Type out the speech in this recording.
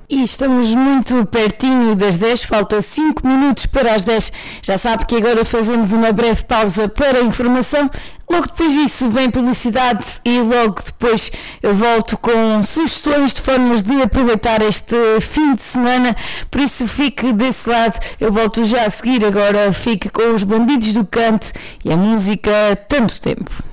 E estamos muito pertinho das 10, falta 5 minutos para as 10. Já sabe que agora fazemos uma breve pausa para a informação. Logo depois disso vem publicidade e logo depois eu volto com sugestões de formas de aproveitar este fim de semana. Por isso fique desse lado, eu volto já a seguir. Agora fique com os Bandidos do Cante e a música Tanto Tempo.